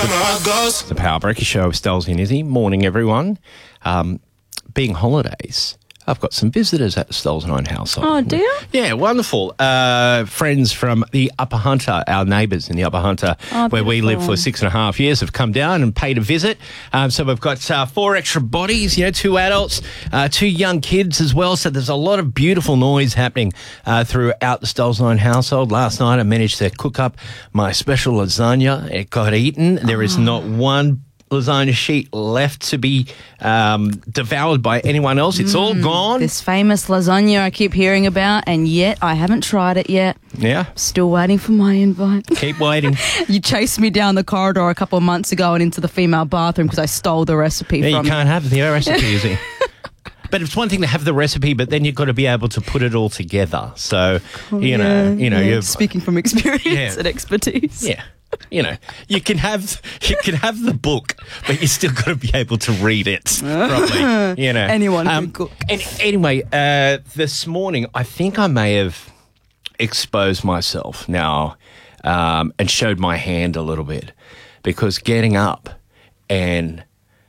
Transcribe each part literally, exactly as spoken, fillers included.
where my heart goes. The Power Breaker Show with Stells and Izzy. Morning, everyone. Um, being holidays, I've got some visitors at the Stells and I household. Oh, do you? Yeah, wonderful. Uh, friends from the Upper Hunter, our neighbours in the Upper Hunter, Oh, where we beautiful. lived for six and a half years, have come down and paid a visit. Um, so we've got uh, four extra bodies, you know, two adults, uh, two young kids as well. So there's a lot of beautiful noise happening uh, throughout the Stells and I household. Last night I managed to cook up my special lasagna. It got eaten. There is not one lasagna sheet left to be um, devoured by anyone else. It's all gone. This famous lasagna I keep hearing about, and yet I haven't tried it yet. Yeah. Still waiting for my invite. Keep waiting. You chased me down the corridor a couple of months ago and into the female bathroom because I stole the recipe Yeah, from you can't have the recipe, is it? But it's one thing to have the recipe, but then you've got to be able to put it all together. So, you know, you know, yeah. you're Speaking from experience Yeah. and expertise. yeah. You know, you can have you can have the book, but you still got to be able to read it properly. You know, Anyone can cook. And anyway, uh, this morning I think I may have exposed myself now um, and showed my hand a little bit, because getting up and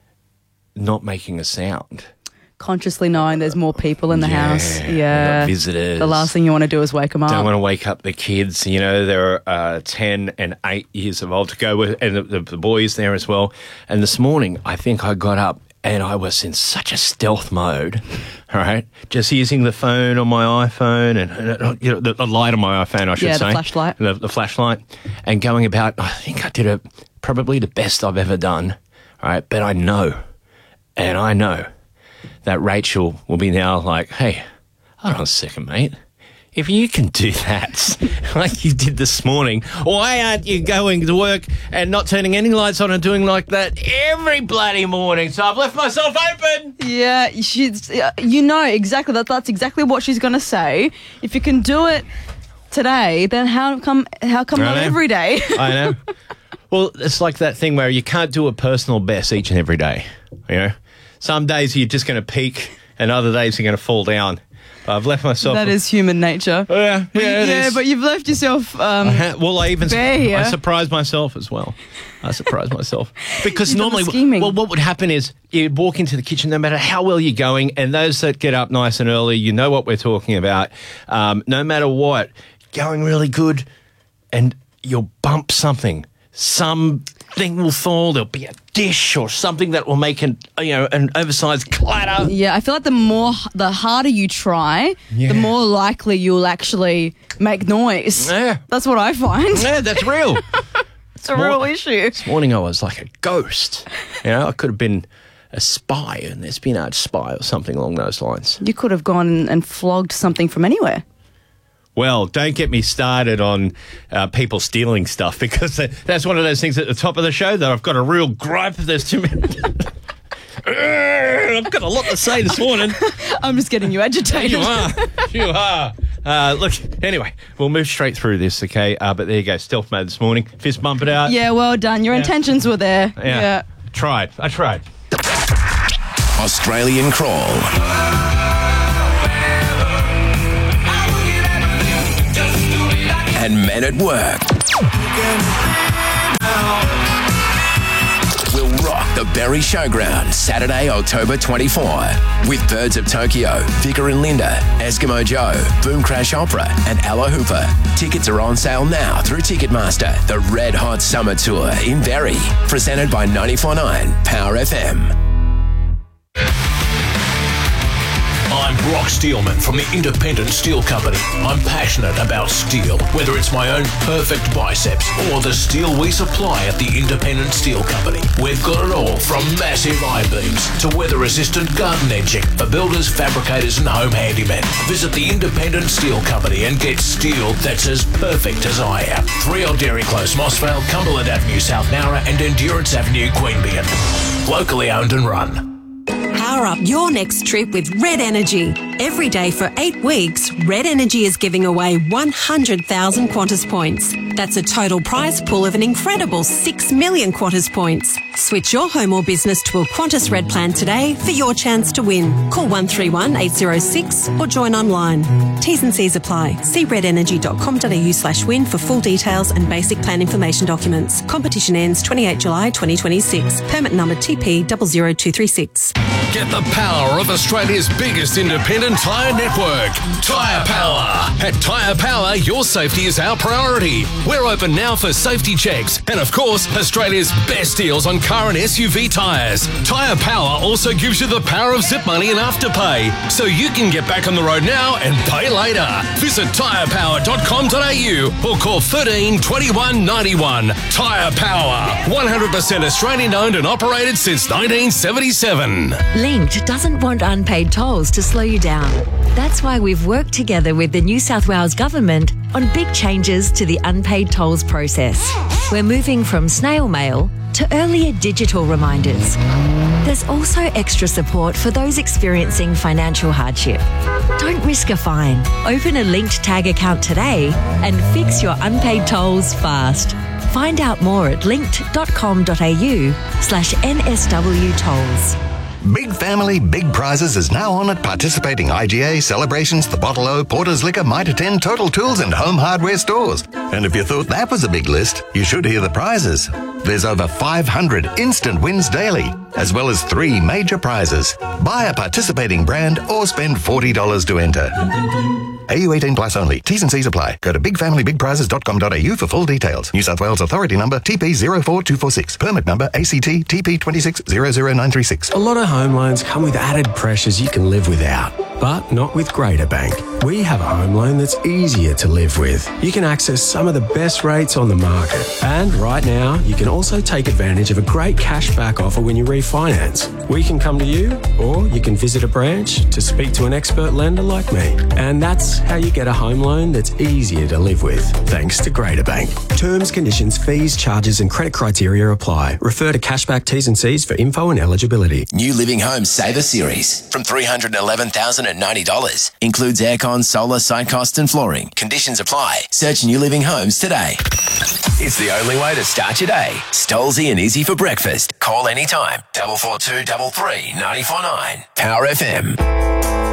not making a sound. Consciously knowing there's more people in the Yeah, house. we've Yeah. got visitors. The last thing you want to do is wake them up. Don't want to wake up the kids. You know, they're uh, ten and eight years of old to go with, and the, the, the boys there as well. And this morning, I think I got up and I was in such a stealth mode, all right? Just using the phone on my iPhone and, and you know, the, the light on my iPhone, I should Yeah, the say. flashlight. The, the flashlight. And going about, I think I did it probably the best I've ever done, all right? But I know, and I know, that Rachel will be now like, hey, hold on a second, mate. If you can do that like you did this morning, why aren't you going to work and not turning any lights on and doing like that every bloody morning? So I've left myself open. Yeah, she's. uh, You know exactly that. That's exactly what she's going to say. If you can do it today, then how come? How come I not know. every day? I know. Well, it's like that thing where you can't do a personal best each and every day. You know, some days you're just going to peak, and other days you're going to fall down. I've left myself. That is human nature. Oh, yeah, yeah, it yeah, is. but you've left yourself. Um, Ha- Well, I even Bear here. I surprised myself as well. I surprised myself because You've done the normally, scheming. well, what would happen is you'd walk into the kitchen, no matter how well you're going, and those that get up nice and early, you know what we're talking about. Um, no matter what, going really good, and you'll bump something. Something will fall. There'll be a dish or something that will make an you know an oversized clatter. yeah, I feel like the more, the harder you try, Yeah. the more likely you'll actually make noise. Yeah. That's what I find. Yeah, that's real. It's a real issue. This morning I was like a ghost. You know, I could have been a spy, an espionage spy or something along those lines. You could have gone and flogged something from anywhere. Well, don't get me started on uh, people stealing stuff, because that- that's one of those things at the top of the show that I've got a real gripe if there's too many. I've got a lot to say this morning. I'm just getting you agitated. You are. You are. Uh, look, anyway, we'll move straight through this, okay? Uh, but there you go, stealth mode this morning. Fist bump it out. Yeah, well done. Your intentions were there. Yeah. Yeah. Tried. I tried. Australian Crawl. And Men at Work. We'll rock the Berry Showground Saturday, October twenty-fourth with Birds of Tokyo, Vicar and Linda, Eskimo Joe, Boom Crash Opera and Ella Hooper. Tickets are on sale now through Ticketmaster. The Red Hot Summer Tour in Berry, presented by ninety-four point nine Power F M. I'm Brock Steelman from the Independent Steel Company. I'm passionate about steel, whether it's my own perfect biceps or the steel we supply at the Independent Steel Company. We've got it all from massive I-beams to weather-resistant garden edging for builders, fabricators and home handymen. Visit the Independent Steel Company and get steel that's as perfect as I am. three Old Dairy Close, Mossvale, Cumberland Avenue, South Nowra and Endurance Avenue, Queanbeyan. Locally owned and run. Power up your next trip with Red Energy. Every day for eight weeks, Red Energy is giving away one hundred thousand Qantas points. That's a total prize pool of an incredible six million Qantas points. Switch your home or business to a Qantas Red plan today for your chance to win. Call one three one eight zero six or join online. T's and C's apply. See redenergy.com.au slash win for full details and basic plan information documents. Competition ends twenty-eighth of July twenty twenty-six. Permit number T P zero zero two three six. Get the power of Australia's biggest independent tyre network, Tyre Power. At Tyre Power, your safety is our priority. We're open now for safety checks and, of course, Australia's best deals on car and S U V tyres. Tyre Power also gives you the power of zip money and afterpay, so you can get back on the road now and pay later. Visit tyre power dot com dot a u or call thirteen twenty-one ninety-one. Tyre Power, one hundred percent Australian owned and operated since nineteen seventy-seven. Linked doesn't want unpaid tolls to slow you down. That's why we've worked together with the New South Wales Government on big changes to the unpaid tolls process. We're moving from snail mail to earlier digital reminders. There's also extra support for those experiencing financial hardship. Don't risk a fine. Open a Linked Tag account today and fix your unpaid tolls fast. Find out more at linked dot com dot a u slash N S W tolls. Big Family, Big Prizes is now on at participating I G A, Celebrations, The Bottle O, Porter's Liquor, Mitre ten, Total Tools and Home Hardware stores. And if you thought that was a big list, you should hear the prizes. There's over five hundred instant wins daily, as well as three major prizes. Buy a participating brand or spend forty dollars to enter. A U eighteen plus only. T's and C's apply. Go to big family big prizes dot com dot a u for full details. New South Wales Authority number T P zero four two four six. Permit number A C T T P two six zero zero nine three six. A lot of home loans come with added pressures you can live without, but not with Greater Bank. We have a home loan that's easier to live with. You can access some of the best rates on the market. And right now, you can also take advantage of a great cashback offer when you refinance. We can come to you, or you can visit a branch to speak to an expert lender like me. And that's how you get a home loan that's easier to live with, thanks to Greater Bank. Terms, conditions, fees, charges and credit criteria apply. Refer to Cashback T's and C's for info and eligibility. New Living Home Saver Series from three hundred eleven thousand ninety dollars. Includes aircon, solar, site cost and flooring. Conditions apply. Search New Living Homes today. It's the only way to start your day. Stolzy and Izzy for breakfast. Call anytime. double four two double three nine four nine. Power F M.